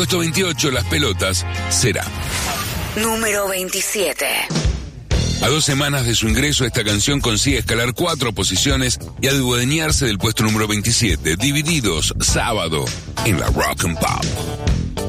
puesto 28, Las Pelotas, Será. Número 27. A 2 semanas de su ingreso, esta canción consigue escalar 4 posiciones y adueñarse del puesto número 27, Divididos, Sábado, en la Rock and Pop.